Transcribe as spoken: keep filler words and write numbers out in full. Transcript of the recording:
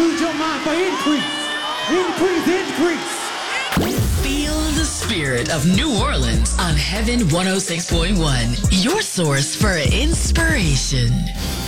lose your mind for increase. Increase, increase. Feel the spirit of New Orleans on Heaven one oh six point one, your source for inspiration.